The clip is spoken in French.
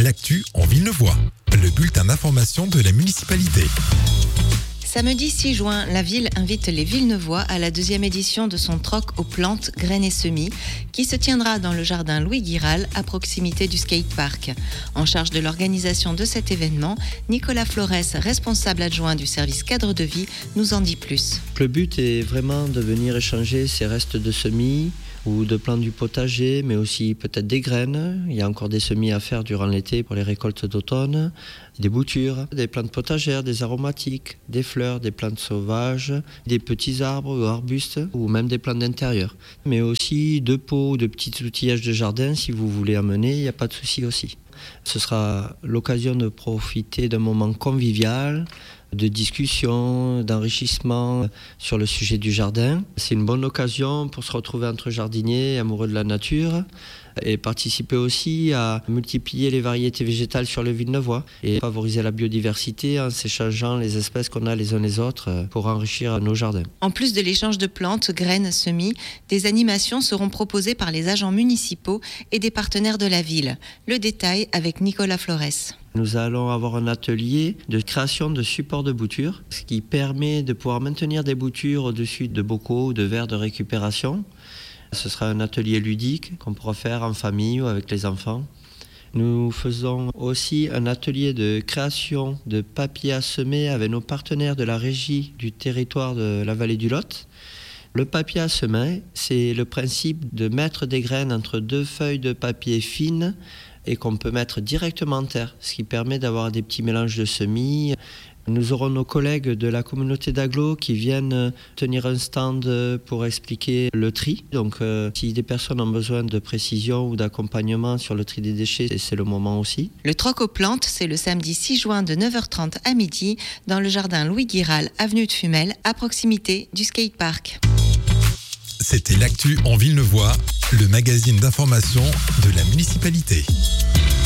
l'actu en Villeneuvois. Le bulletin d'information de la municipalité. Samedi 6 juin, la ville invite les Villeneuvois à la 2e édition de son troc aux plantes, graines et semis qui se tiendra dans le jardin Louis Guiral à proximité du skatepark. En charge de l'organisation de cet événement, Nicolas Flores, responsable adjoint du service cadre de vie, nous en dit plus. Le but est vraiment de venir échanger ces restes de semis ou de plantes du potager, mais aussi peut-être des graines. Il y a encore des semis à faire durant l'été pour les récoltes d'automne, des boutures, des plantes potagères, des aromatiques, des fleurs, des plantes sauvages, des petits arbres ou arbustes, ou même des plantes d'intérieur. Mais aussi de pots ou de petits outillages de jardin, si vous voulez amener, il n'y a pas de souci aussi. Ce sera l'occasion de profiter d'un moment convivial, de discussion, d'enrichissement sur le sujet du jardin. C'est une bonne occasion pour se retrouver entre jardiniers, amoureux de la nature, et participer aussi à multiplier les variétés végétales sur le Villeneuvois et favoriser la biodiversité en s'échangeant les espèces qu'on a les uns les autres pour enrichir nos jardins. En plus de l'échange de plantes, graines, semis, des animations seront proposées par les agents municipaux et des partenaires de la ville. Le détail avec Nicolas Flores. Nous allons avoir un atelier de création de supports de boutures, ce qui permet de pouvoir maintenir des boutures au-dessus de bocaux ou de verres de récupération. Ce sera un atelier ludique qu'on pourra faire en famille ou avec les enfants. Nous faisons aussi un atelier de création de papier à semer avec nos partenaires de la régie du territoire de la vallée du Lot. Le papier à semer, c'est le principe de mettre des graines entre deux feuilles de papier fines et qu'on peut mettre directement en terre, ce qui permet d'avoir des petits mélanges de semis. Nous aurons nos collègues de la communauté d'Aglo qui viennent tenir un stand pour expliquer le tri. Donc si des personnes ont besoin de précision ou d'accompagnement sur le tri des déchets, c'est le moment aussi. Le troc aux plantes, c'est le samedi 6 juin de 9h30 à midi dans le jardin Louis Guiral, avenue de Fumel, à proximité du skatepark. C'était l'actu en Villeneuvois, le magazine d'information de la municipalité.